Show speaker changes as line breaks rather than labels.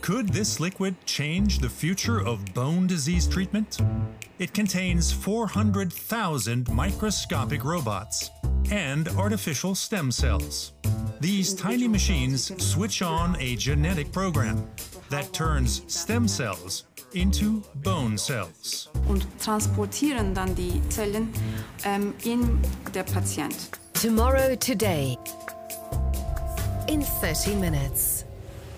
Could this liquid change the future of bone disease treatment? It contains 400,000 microscopic robots and artificial stem cells. These tiny machines switch on a genetic program that turns stem cells into bone cells.
Und transportieren dann die Zellen in der Patient.
Tomorrow Today in 30 minutes.